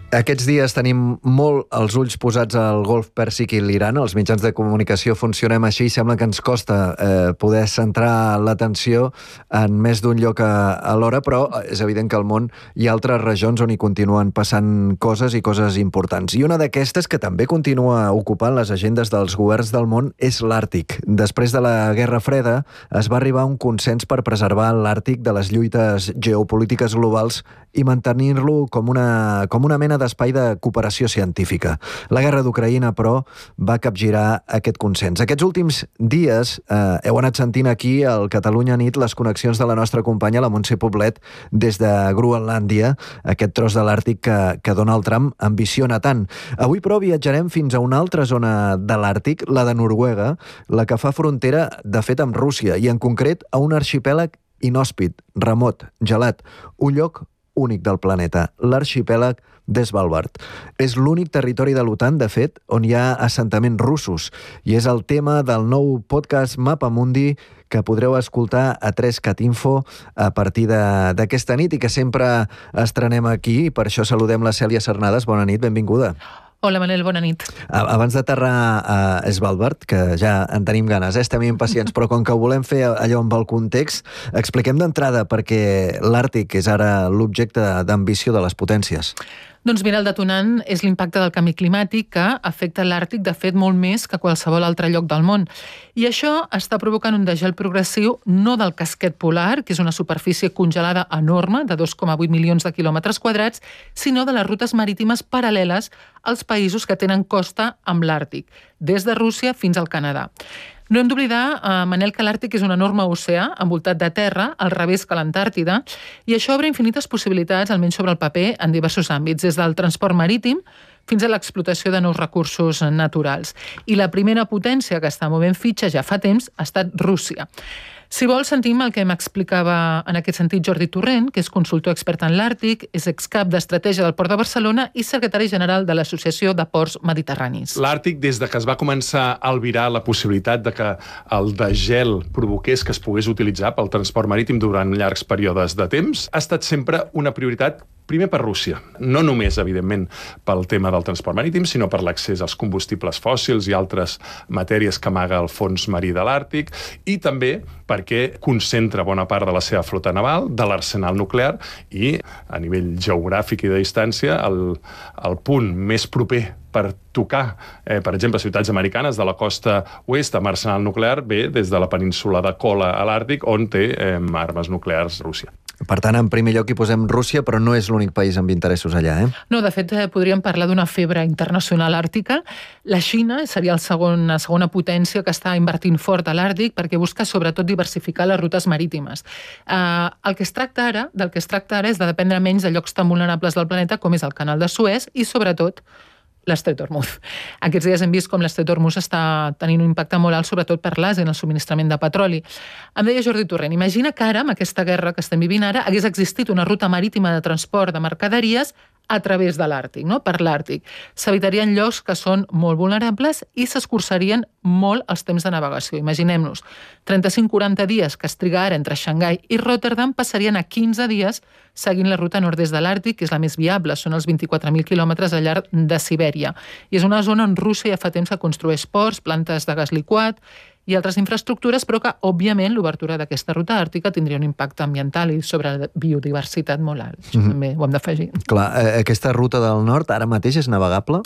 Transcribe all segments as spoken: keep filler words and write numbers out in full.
Aquests dies tenim molt els ulls posats al Golf Pèrsic i l'Iran. Els mitjans de comunicació funcionem així i sembla que ens costa eh, poder centrar l'atenció en més d'un lloc a, a l'hora, però és evident que al món hi ha altres regions on hi continuen passant coses i coses importants. I una d'aquestes que també continua ocupant les agendes dels governs del món és l'Àrtic. Després de la Guerra Freda es va arribar a un consens per preservar l'Àrtic de les lluites geopolítiques globals i mantenir-lo com una, com una mena d'espai de cooperació científica. La guerra d'Ucraïna, però, va capgirar aquest consens. Aquests últims dies eh, heu anat sentint aquí al Catalunya Nit les connexions de la nostra companya, la Montse Poblet, des de Groenlàndia, aquest tros de l'Àrtic que, que Donald Trump ambiciona tant. Avui, però, viatjarem fins a una altra zona de l'Àrtic, la de Noruega, la que fa frontera, de fet, amb Rússia, i en concret a un arxipèlag inhòspit, remot, gelat, un lloc únic del planeta, l'arxipèlag d'Svalbard. És l'únic territori de l'OTAN, de fet, on hi ha assentaments russos, i és el tema del nou podcast Mapamundi que podreu escoltar a tres cat info a partir d'aquesta nit i que sempre estrenem aquí, i per això saludem la Cèlia Cernades. Bona nit, benvinguda. Hola, Manel, bona nit. Abans d'aterrar a Svalbard, que ja en tenim ganes, eh? Estem impacients, però com que ho volem fer allò amb el context, expliquem d'entrada perquè l'Àrtic és ara l'objecte d'ambició de les potències. Doncs mira, el detonant és l'impacte del canvi climàtic que afecta l'Àrtic, de fet, molt més que qualsevol altre lloc del món. I això està provocant un degel progressiu no del casquet polar, que és una superfície congelada enorme, de dos coma vuit milions de quilòmetres quadrats, sinó de les rutes marítimes paral·leles als països que tenen costa amb l'Àrtic, des de Rússia fins al Canadà. No hem d'oblidar, eh, Manel, que l'Àrtic és un enorme oceà envoltat de terra, al revés que l'Antàrtida, i això obre infinites possibilitats, almenys sobre el paper, en diversos àmbits, des del transport marítim fins a l'explotació de nous recursos naturals. I la primera potència que està movent fitxa ja fa temps ha estat Rússia. Si vols, sentim el que m'explicava en aquest sentit Jordi Torrent, que és consultor expert en l'Àrtic, és excap d'estratègia del Port de Barcelona i secretari general de l'Associació de Ports Mediterranis. L'Àrtic, des de que es va començar a albirar la possibilitat de que el degel provoqués que es pogués utilitzar pel transport marítim durant llargs períodes de temps, ha estat sempre una prioritat primer per Rússia. No només, evidentment, pel tema del transport marítim, sinó per l'accés als combustibles fòssils i altres matèries que amaga el fons marí de l'Àrtic, i també perquè concentra bona part de la seva flota naval, de l'arsenal nuclear, i a nivell geogràfic i de distància, el, el punt més proper per tocar, eh, per exemple, ciutats americanes de la costa oest amb arsenal nuclear ve des de la península de Kola a l'Àrtic, on té eh, armes nuclears Rússia. Per tant, en primer lloc hi posem Rússia, però no és l'únic país amb interessos allà, eh? No, de fet, podríem parlar d'una febre internacional àrtica. La Xina seria el segon, la segona potència que està invertint fort a l'Àrtic perquè busca sobretot diversificar les rutes marítimes. Uh, el que es tracta ara, del que es tracta ara és de dependre menys de llocs tan vulnerables del planeta com és el Canal de Suez i, sobretot, l'Estret d'Hormuz. Aquests dies hem vist com l'Estret d'Hormuz està tenint un impacte molt alt, sobretot per l'Àsia, en el subministrament de petroli. Em deia Jordi Torrent, imagina que ara, amb aquesta guerra que estem vivint ara, hagués existit una ruta marítima de transport de mercaderies a través de l'Àrtic, no? Per l'Àrtic. S'evitarien llocs que són molt vulnerables i s'escurçarien molt els temps de navegació. Imaginem-nos, trenta-cinc a quaranta dies que es triga ara entre Xangai i Rotterdam passarien a quinze dies seguint la ruta nord-est de l'Àrtic, que és la més viable, són els vint-i-quatre mil quilòmetres al llarg de Sibèria. I és una zona on Rússia ja fa temps que construeix ports, plantes de gas liquat i altres infraestructures, però que, òbviament, l'obertura d'aquesta ruta àrtica tindria un impacte ambiental i sobre la biodiversitat molt alt. Això mm-hmm. també ho hem d'afegir. Clar, aquesta ruta del nord ara mateix és navegable?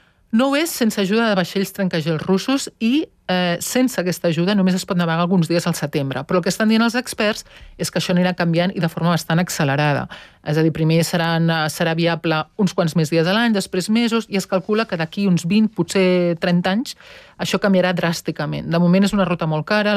No ho és sense ajuda de vaixells trencagels russos i eh, sense aquesta ajuda només es pot navegar alguns dies al setembre. Però el que estan dient els experts és que això anirà canviant i de forma bastant accelerada. És a dir, primer seran, serà viable uns quants més dies a l'any, després mesos, i es calcula que d'aquí uns vint, potser trenta anys, això canviarà dràsticament. De moment és una ruta molt cara,